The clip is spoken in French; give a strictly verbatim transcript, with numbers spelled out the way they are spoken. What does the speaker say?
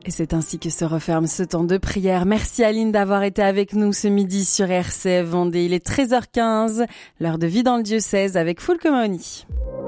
Et c'est ainsi que se referme ce temps de prière. Merci Aline d'avoir été avec nous ce midi sur R C F Vendée. Il est treize heures quinze, l'heure de vie dans le diocèse avec Fulk Moni.